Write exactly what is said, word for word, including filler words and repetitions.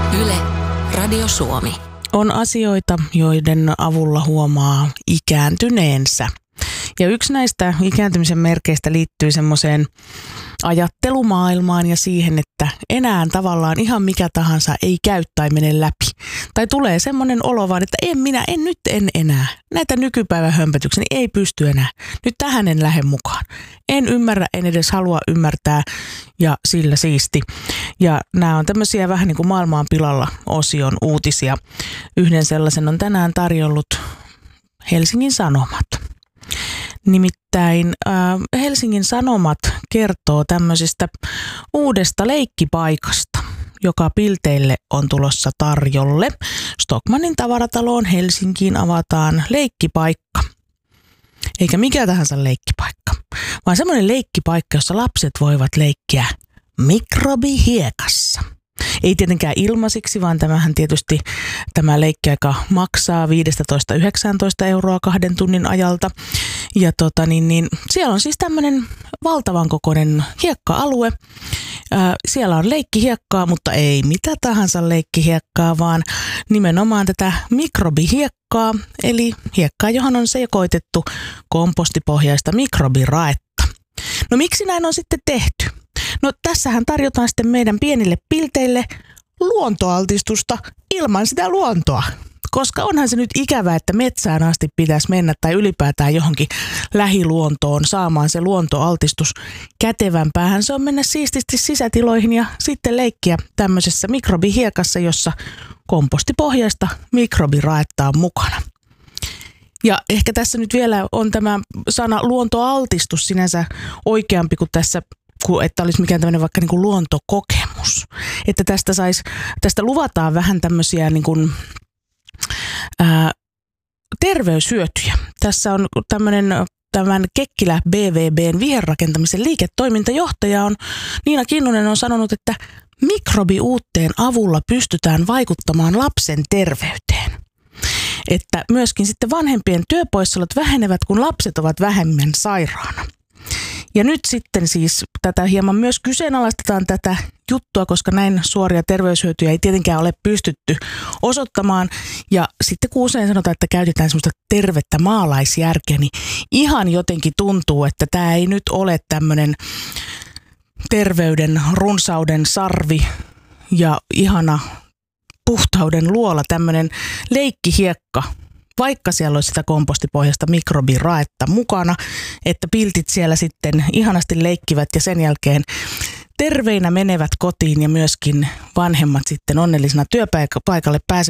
Yle, Radio Suomi. On asioita, joiden avulla huomaa ikääntyneensä. Ja yksi näistä ikääntymisen merkeistä liittyy semmoiseen ajattelumaailmaan ja siihen, että enää tavallaan ihan mikä tahansa ei käy tai mene läpi. Tai tulee semmoinen olo vaan, että en minä, en nyt en enää. Näitä nykypäivän hömpötyksiä ei pysty enää. Nyt tähän en lähde mukaan. En ymmärrä, en edes halua ymmärtää ja sillä siisti. Ja nämä on tämmöisiä vähän niin kuin maailmaan pilalla osion uutisia. Yhden sellaisen on tänään tarjollut Helsingin Sanomat. Nimittäin äh, Helsingin Sanomat kertoo tämmöisestä uudesta leikkipaikasta, joka Pilteille on tulossa tarjolle. Stockmannin tavarataloon Helsinkiin avataan leikkipaikka. Eikä mikä tahansa leikkipaikka, vaan semmoinen leikkipaikka, jossa lapset voivat leikkiä mikrobihiekassa. Ei tietenkään ilmaisiksi, vaan tämähän tietysti tämä leikkiaika maksaa viisitoista yhdeksäntoista euroa kahden tunnin ajalta. Ja tota niin, niin siellä on siis tämmöinen valtavan kokoinen hiekka-alue. Ää, siellä on leikkihiekkaa, mutta ei mitä tahansa leikkihiekkaa, vaan nimenomaan tätä mikrobihiekkaa, eli hiekkaa, johon on sekoitettu kompostipohjaista mikrobiraetta. No miksi näin on sitten tehty? No tässähän tarjotaan sitten meidän pienille pilteille luontoaltistusta ilman sitä luontoa. Koska onhan se nyt ikävää, että metsään asti pitäisi mennä tai ylipäätään johonkin lähiluontoon saamaan se luontoaltistus kätevämpäähän. Se on mennä siististi sisätiloihin ja sitten leikkiä tämmöisessä mikrobihiekassa, jossa kompostipohjaista mikrobiraetta on mukana. Ja ehkä tässä nyt vielä on tämä sana luontoaltistus sinänsä oikeampi kuin tässä, kuin että olisi mikään tämmöinen vaikka niin kuin luontokokemus. Että tästä, sais, tästä luvataan vähän tämmöisiä niin kuin Ää, terveyshyötyjä. Tässä on tämmöinen tämän Kekkilä B V B:n viherrakentamisen liiketoimintajohtaja on Niina Kinnunen on sanonut, että mikrobiuutteen avulla pystytään vaikuttamaan lapsen terveyteen. Että myöskin sitten vanhempien työpoissaolot vähenevät, kun lapset ovat vähemmän sairaana. Ja nyt sitten siis tätä hieman myös kyseenalaistetaan tätä juttua, koska näin suoria terveyshyötyjä ei tietenkään ole pystytty osoittamaan. Ja sitten kun usein sanotaan, että käytetään semmoista tervettä maalaisjärkeä, niin ihan jotenkin tuntuu, että tämä ei nyt ole tämmöinen terveyden, runsauden sarvi ja ihana puhtauden luola, tämmöinen leikkihiekka. Vaikka siellä olisi sitä kompostipohjaista mikrobiraetta mukana, että piltit siellä sitten ihanasti leikkivät ja sen jälkeen terveinä menevät kotiin ja myöskin vanhemmat sitten onnellisena työpaikalle pääsevät.